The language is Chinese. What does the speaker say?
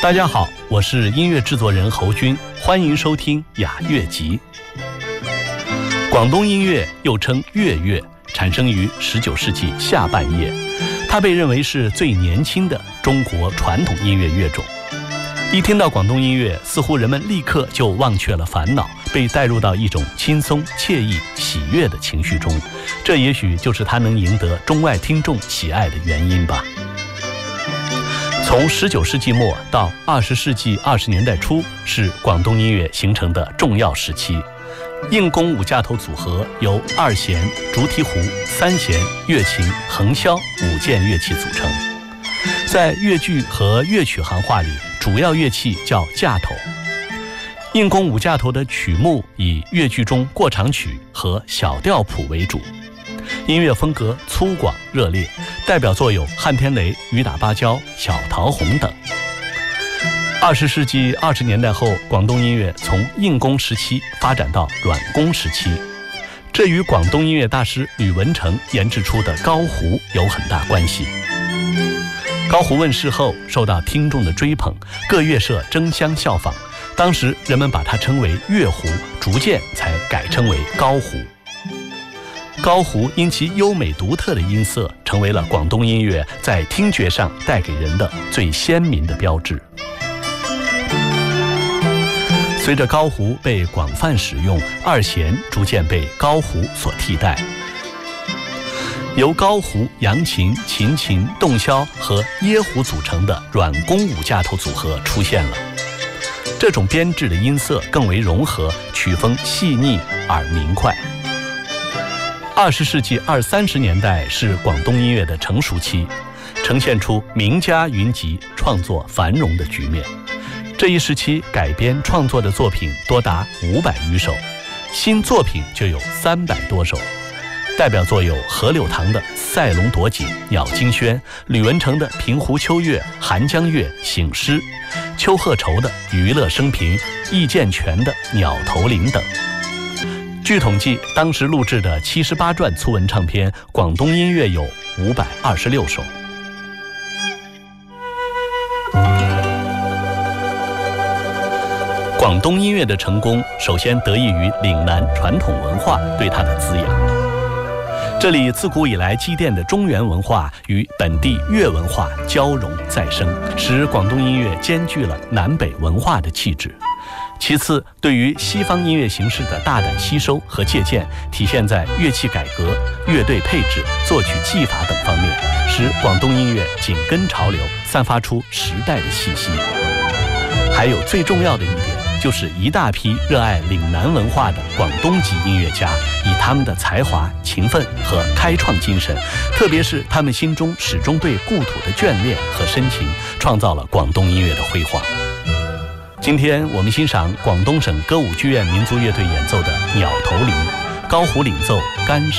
大家好，我是音乐制作人侯军，欢迎收听雅乐集。广东音乐又称粤乐，产生于19世纪下半叶，它被认为是最年轻的中国传统音乐乐种。一听到广东音乐，似乎人们立刻就忘却了烦恼，被带入到一种轻松、惬意、喜悦的情绪中。这也许就是它能赢得中外听众喜爱的原因吧。从19世纪末到20世纪20年代初，是广东音乐形成的重要时期。硬弓五架头组合由2弦、竹提壶、3弦、乐琴、横箫5件乐器组成。在乐剧和乐曲行话里，主要乐器叫架头。硬弓五架头的曲目以乐剧中过场曲和小调谱为主，音乐风格粗犷热烈，代表作有汉天雷、雨打芭蕉、小桃红等。20世纪20年代后，广东音乐从硬弓时期发展到软弓时期，这与广东音乐大师吕文成研制出的高胡有很大关系。高胡问世后受到听众的追捧，各乐社争相效仿，当时人们把它称为乐胡，逐渐才改称为高胡。高胡因其优美独特的音色，成为了广东音乐在听觉上带给人的最鲜明的标志。随着高胡被广泛使用，2弦逐渐被高胡所替代，由高胡、扬琴、琴琴、洞箫和椰胡组成的软弓五架头组合出现了。这种编制的音色更为融合，曲风细腻而明快。20世纪20、30年代是广东音乐的成熟期，呈现出名家云集、创作繁荣的局面。这一时期改编创作的作品多达500余首，新作品就有300多首。代表作有何柳堂的《赛龙夺锦》《鸟惊轩》，吕文成的《平湖秋月》《寒江月》《醒狮》，邱鹤畴的《娱乐生平》，易建全的《鸟头铃》等。据统计，当时录制的78转粗文唱片，广东音乐有526首。广东音乐的成功，首先得益于岭南传统文化对它的滋养。这里自古以来积淀的中原文化与本地粤文化交融再生，使广东音乐兼具了南北文化的气质。其次，对于西方音乐形式的大胆吸收和借鉴，体现在乐器改革、乐队配置、作曲技法等方面，使广东音乐紧跟潮流，散发出时代的气息。还有最重要的一点，就是一大批热爱岭南文化的广东籍音乐家，以他们的才华、勤奋和开创精神，特别是他们心中始终对故土的眷恋和深情，创造了广东音乐的辉煌。今天我们欣赏广东省歌舞剧院民族乐队演奏的《鸟头铃》，高胡领奏干